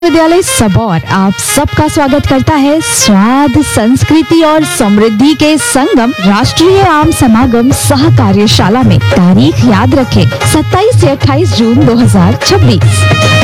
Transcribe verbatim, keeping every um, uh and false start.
विद्यालय सबौर आप सबका स्वागत करता है स्वाद, संस्कृति और समृद्धि के संगम राष्ट्रीय आम समागम सह कार्यशाला में। तारीख याद रखें, सत्ताईस से अट्ठाईस जून दो हजार छब्बीस।